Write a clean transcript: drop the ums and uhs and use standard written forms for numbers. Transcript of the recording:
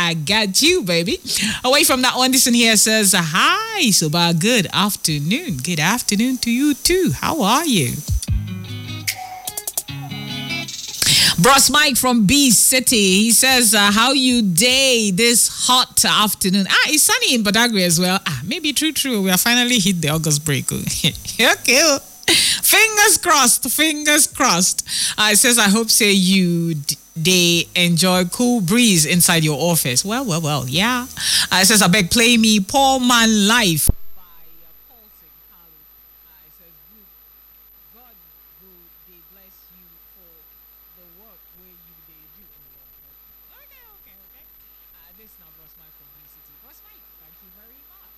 I got you, baby. Away from that one, this one here says, hi, Suba. Good afternoon. Good afternoon to you too. How are you? Bros Mike from B City. He says, how you day this hot afternoon? It's sunny in Badagry as well. Maybe true. We are finally hit the August break. Okay. Fingers crossed. Fingers crossed. It says, I hope say you they enjoy cool breeze inside your office. Well. Yeah. It says, I beg play me Poor Man Life. Okay. This now Bros Mike from B City. Bros Mike, thank you very much.